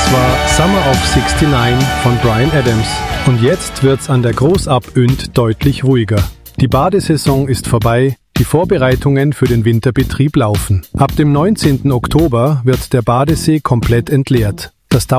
Das war Summer of '69 von Bryan Adams. Und jetzt wird's an der Großab-Ünd deutlich ruhiger. Die Badesaison ist vorbei, die Vorbereitungen für den Winterbetrieb laufen. Ab dem 19. Oktober wird der Badesee komplett entleert. Das